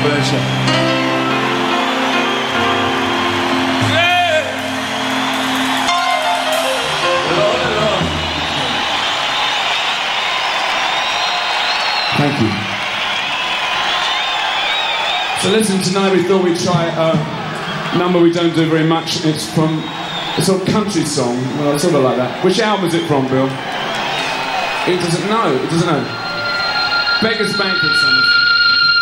version. Yeah. Lord, Lord. Thank you. So listen, tonight we thought we'd try a number we don't do very much. It's from a sort of country song, well, sort of like that. Which album is it from, Bill? It doesn't know. Beggars Banquet song.